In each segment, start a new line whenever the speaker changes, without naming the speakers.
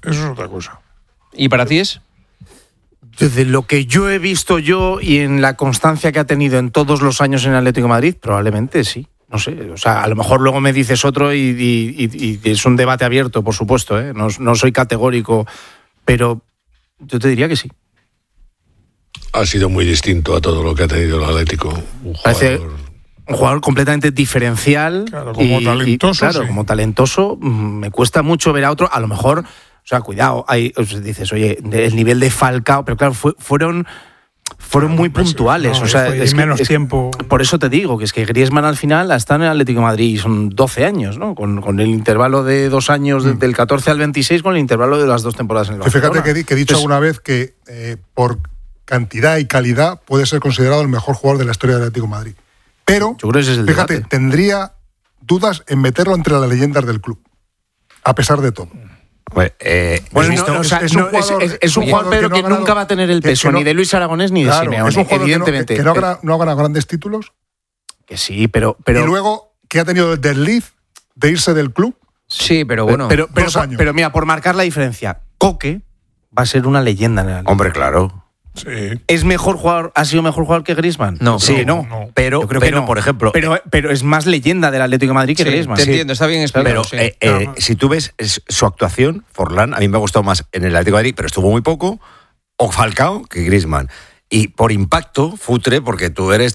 Eso es otra cosa.
¿Y para ti es?
Desde lo que yo he visto y en la constancia que ha tenido en todos los años en Atlético de Madrid, probablemente sí. No sé, o sea, a lo mejor luego me dices otro y es un debate abierto, por supuesto, ¿eh? No soy categórico, pero yo te diría que sí.
Ha sido muy distinto a todo lo que ha tenido el Atlético.
Parece un jugador completamente diferencial.
Claro, como talentoso.
Claro,
sí.
como talentoso, me cuesta mucho ver a otro, a lo mejor. O sea, cuidado, dices, oye, el nivel de Falcao, pero claro, fueron muy puntuales.
No,
o sea,
es menos tiempo.
Por eso te digo, que es que Griezmann al final está en el Atlético de Madrid y son 12 años, ¿no? Con el intervalo de 2 años, del 14 al 26, con el intervalo de las 2 temporadas en el Barcelona.
Fíjate que he dicho alguna vez que por cantidad y calidad puede ser considerado el mejor jugador de la historia del Atlético de Madrid. Pero,
yo creo que ese es el
fíjate,
debate.
Tendría dudas en meterlo entre las leyendas del club, a pesar de todo.
Es un jugador, pero que nunca va a tener el peso ni de Luis Aragonés ni de Simeone,
es un jugador
evidentemente.
Que no ha ganado grandes títulos.
Que sí, pero
Y luego, que ha tenido el desliz de irse del club.
Sí, pero bueno.
Pero
2 años.
Pero mira, por marcar la diferencia, Coque va a ser una leyenda en el Atlético.
Hombre, claro.
Sí.
¿Es mejor jugador, ha sido mejor jugador que Griezmann?
No.
Sí, no.
Pero,
Yo creo que no.
por ejemplo...
Pero es más leyenda del Atlético de Madrid que
Sí,
Griezmann.
te entiendo, está bien explicado.
Pero si tú ves su actuación, Forlán, a mí me ha gustado más en el Atlético de Madrid, pero estuvo muy poco, o Falcao que Griezmann. Y por impacto, Futre, porque tú eres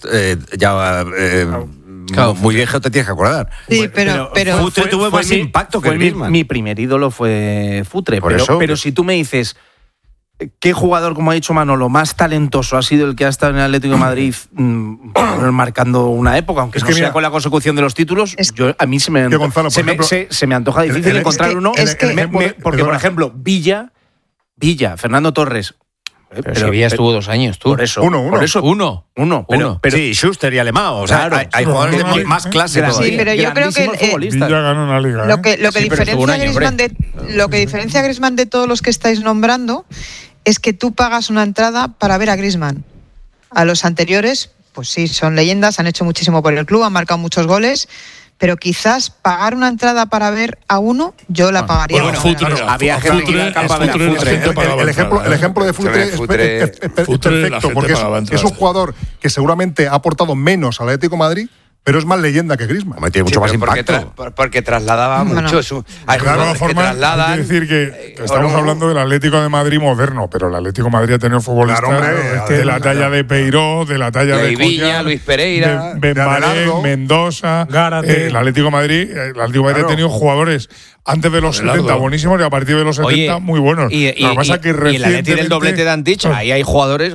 muy viejo, te tienes que acordar.
Sí, pero
Futre tuvo más impacto que Griezmann.
Mi primer ídolo fue Futre.
Por eso.
Pero si tú me dices, ¿qué jugador, como ha dicho Manolo, más talentoso ha sido el que ha estado en el Atlético de Madrid marcando una época, aunque no sea con la consecución de los títulos? A mí se me antoja difícil encontrar uno. Porque, por ejemplo, Villa, Fernando Torres.
Pero Sevilla estuvo 2 años, tú.
Por eso.
Uno.
Pero
sí, Schuster y Alemão. O sea,
claro,
hay jugadores de más clase todavía.
Sí, pero yo creo que
Villa ganó una liga.
lo que diferencia a Griezmann de todos los que estáis nombrando es que tú pagas una entrada para ver a Griezmann. A los anteriores, pues sí, son leyendas, han hecho muchísimo por el club, han marcado muchos goles. Pero quizás pagar una entrada para ver a uno, yo la pagaría.
Bueno, Futre,
había gente que iba al campo a ver a Futre.
El ejemplo de Futre es perfecto, porque es un jugador que seguramente ha aportado menos al Atlético de Madrid, pero es más leyenda que Griezmann.
Tiene mucho más impacto.
Porque trasladaba mucho. Hay jugadores que trasladan.
Hay que decir que estamos hablando del Atlético de Madrid moderno, pero el Atlético de Madrid ha tenido futbolistas de la talla de Peiró, de la talla de
Viña, Luis Pereira,
de Benbalé, Mendoza, el Atlético de Madrid ha tenido jugadores antes de los 70 buenísimos y a partir de los 70 muy buenos.
Y el Atleti del doblete de Antich, ahí hay jugadores.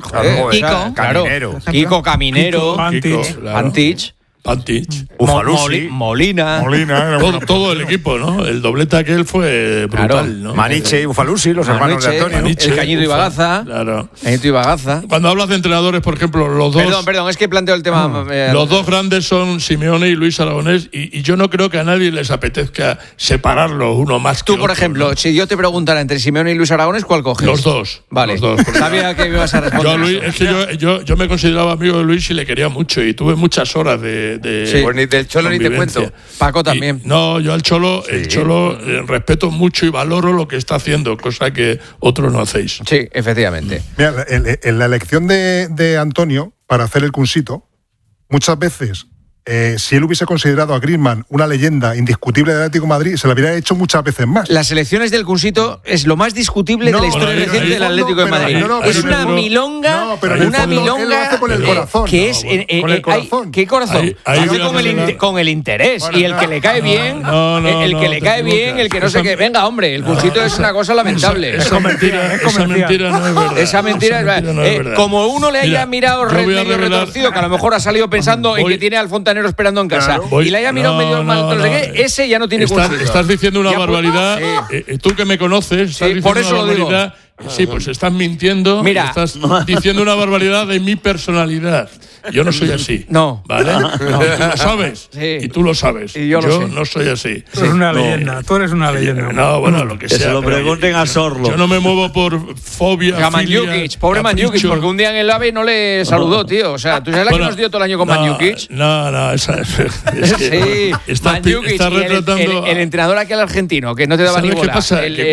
Kiko, Caminero,
Antich,
Molina.
Todo el equipo, ¿no? El doblete aquel fue brutal, ¿no?
Maniche y Ufalusi, los hermanos de Antonio.
El Cañito y Bagaza.
Claro.
Cañito y Bagaza.
Cuando hablas de entrenadores, por ejemplo, los dos.
Perdón, es que planteo el tema.
Los dos grandes son Simeone y Luis Aragonés, y yo no creo que a nadie les apetezca separarlos uno más que
Tú, por
otro,
ejemplo,
¿no?
si yo te preguntara entre Simeone y Luis Aragonés, ¿cuál coges?
Los dos.
Vale.
Los dos.
Sabía que me ibas a responder.
Yo a Luis, es que yo me consideraba amigo de Luis y le quería mucho, y tuve muchas horas de
Sí.
Pues ni del Cholo ni te
convivencia.
cuento.
Paco también.
No, yo al Cholo, respeto mucho y valoro lo que está haciendo, cosa que otros no hacéis.
Sí, efectivamente.
Mira, en la elección de Antonio para hacer el Cunsito, muchas veces, si él hubiese considerado a Griezmann una leyenda indiscutible del Atlético de Madrid, se lo habría hecho muchas veces más.
Las elecciones del Cunsito es lo más discutible de la historia reciente del Atlético de Madrid. Es una milonga,
él lo hace con el corazón.
Que es
con el corazón.
¿Qué corazón? Con el interés. Y el que le cae bien, el que no sé qué. Venga, hombre, el Cunsito es una cosa lamentable.
Esa mentira no es verdad.
Esa mentira es verdad. Como uno le haya mirado medio retorcido, que a lo mejor ha salido pensando en que tiene al Fontanero esperando en casa, y le haya mirado medio mal, ese ya no tiene Cunsito.
Estás diciendo una barbaridad. Tú que me conoces, estás diciendo
por eso
una barbaridad. Sí, pues estás mintiendo.
Mira.
Estás diciendo una barbaridad de mi personalidad. Yo no soy así.
No.
¿Vale? Tú lo sabes.
Sí.
Y tú lo sabes.
Y yo lo sé.
No soy así.
Tú eres una leyenda. Tú eres una leyenda.
No, bueno, lo que sea.
Que se lo pregunten a Sorlo.
Yo no me muevo por fobia.
Manjukic, pobre Manjukic, porque un día en el AVE no le saludó, tío. O sea, ¿tú sabes la que nos dio todo el año con Manjukic?
No, esa es
Sí,
estás
Manjukic,
retratando.
el entrenador aquel argentino, que no te daba ni bola.
¿Qué pasa?